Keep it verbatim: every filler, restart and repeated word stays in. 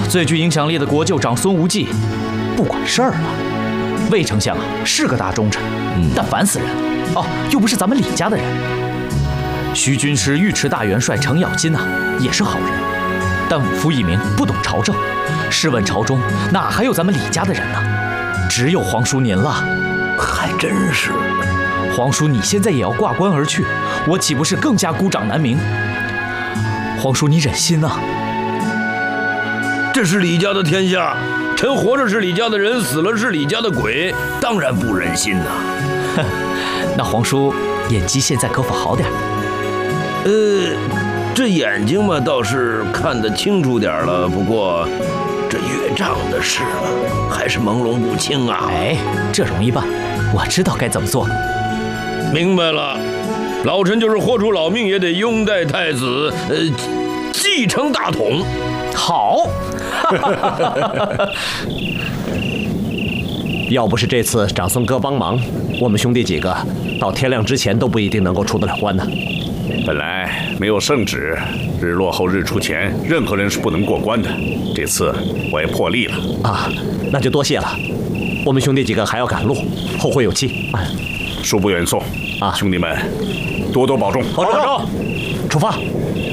最具影响力的国舅长孙无忌不管事儿了。魏丞相啊是个大忠臣，嗯、但烦死人了。哦，又不是咱们李家的人。徐军师尉迟大元帅程咬金啊也是好人，但武夫一名，不懂朝政。试问朝中哪还有咱们李家的人呢？只有皇叔您了。 还真是。 皇叔你现在也要挂冠而去，我岂不是更加孤掌难鸣？皇叔你忍心啊！ 这是李家的天下，臣活着是李家的人，死了是李家的鬼，当然不忍心呐。 哼，那皇叔眼疾现在可否好点？ 呃，这眼睛嘛倒是看得清楚点了，不过这岳丈的事啊，还是朦胧不清啊。 哎，这容易办，我知道该怎么做。 明白了，老臣就是豁出老命也得拥戴太子，呃，继承大统。 好。 要不是这次长孙哥帮忙，我们兄弟几个到天亮之前都不一定能够出得了关呢。 本来没有圣旨，日落后日出前，任何人是不能过关的。这次我也破例了啊，那就多谢了。我们兄弟几个还要赶路，后会有期。 恕不远送啊，兄弟们多多保重。 保重，出发。